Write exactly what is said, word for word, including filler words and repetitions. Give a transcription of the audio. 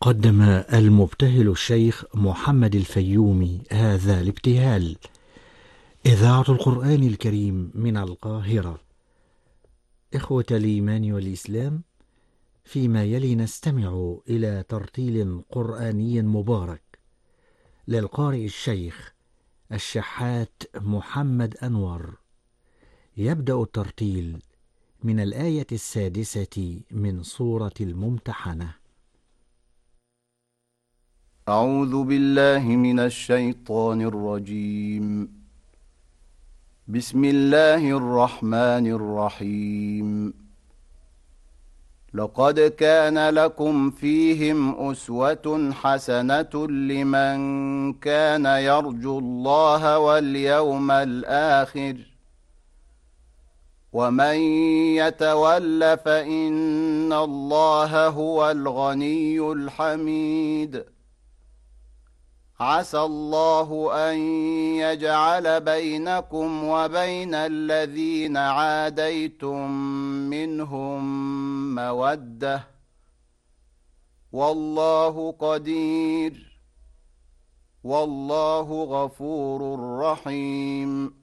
قدم المبتهل الشيخ محمد الفيومي هذا الابتهال. إذاعة القرآن الكريم من القاهرة. إخوة الإيمان والإسلام، فيما يلي نستمع إلى ترتيل قرآني مبارك للقارئ الشيخ الشحات محمد أنور. يبدأ الترتيل من الآية السادسة من سورة الممتحنة. أعوذ بالله من الشيطان الرجيم. بسم الله الرحمن الرحيم. لقد كان لكم فيهم أسوة حسنة لمن كان يرجو الله واليوم الآخر ومن يتول فإن الله هو الغني الحميد. عسى الله أن يجعل بينكم وبين الذين عاديتم منهم مودة، والله قدير، والله غفور رحيم.